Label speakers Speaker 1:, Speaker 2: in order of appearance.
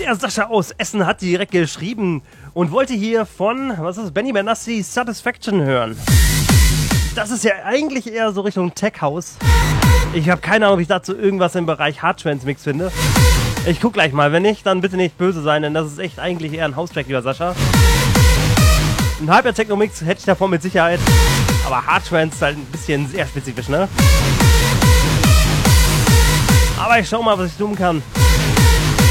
Speaker 1: Der Sascha aus Essen hat direkt geschrieben und wollte hier von, was ist das, Benny Benassi Satisfaction hören. Das ist ja eigentlich eher so Richtung Tech House. Ich habe keine Ahnung, ob ich dazu irgendwas im Bereich Hardtrance Mix finde. Ich guck gleich mal, wenn nicht, dann bitte nicht böse sein, denn das ist echt eigentlich eher ein House-Track, lieber Sascha. Ein halber Techno-Mix hätte ich davon mit Sicherheit, aber Hardtrance ist halt ein bisschen sehr spezifisch, ne? Aber ich schau mal, was ich tun kann.